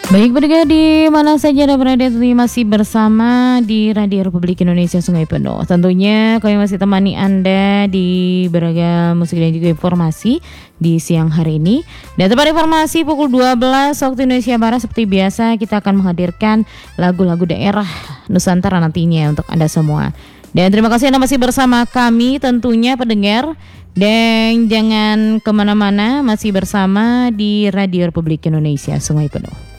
Baik pendengar di mana saja Anda berada, tentunya masih bersama di Radio Republik Indonesia Sungai Penuh. Tentunya kami masih temani Anda di beragam musik dan juga informasi di siang hari ini. Dan tepat informasi pukul 12 waktu Indonesia Barat, seperti biasa kita akan menghadirkan lagu-lagu daerah Nusantara nantinya untuk Anda semua. Dan terima kasih Anda masih bersama kami tentunya pendengar. Dan jangan kemana-mana, masih bersama di Radio Republik Indonesia Sungai Penuh.